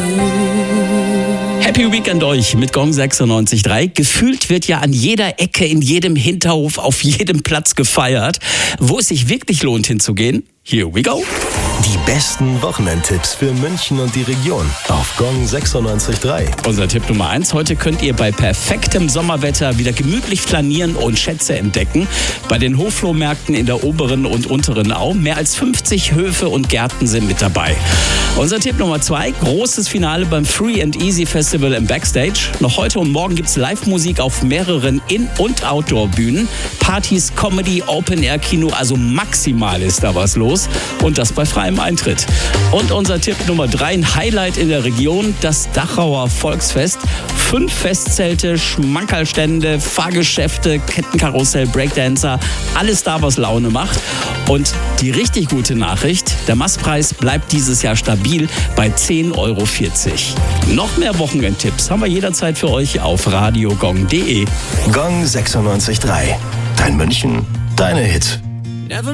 Happy Weekend euch mit Gong 96.3. Gefühlt wird ja an jeder Ecke, in jedem Hinterhof, auf jedem Platz gefeiert. Wo es sich wirklich lohnt hinzugehen? Here we go. Die besten Wochenendtipps für München und die Region auf Gong 96.3. Unser Tipp Nummer 1. Heute könnt ihr bei perfektem Sommerwetter wieder gemütlich flanieren und Schätze entdecken. Bei den Hofflohmärkten in der oberen und unteren Au. Mehr als 50 Höfe und Gärten sind mit dabei. Unser Tipp Nummer 2. Großes Finale beim Free and Easy Festival im Backstage. Noch heute und morgen gibt es Live-Musik auf mehreren In- und Outdoor-Bühnen. Partys, Comedy, Open-Air-Kino, also maximal ist da was los. Und das bei freiem Eintritt. Und unser Tipp Nummer 3, ein Highlight in der Region, das Dachauer Volksfest. 5 Festzelte, Schmankerlstände, Fahrgeschäfte, Kettenkarussell, Breakdancer, alles da, was Laune macht. Und die richtig gute Nachricht, der Mastpreis bleibt dieses Jahr stabil bei 10,40 Euro. Noch mehr Wochenendtipps haben wir jederzeit für euch auf radiogong.de. Gong 96.3. Dein München, deine Hits.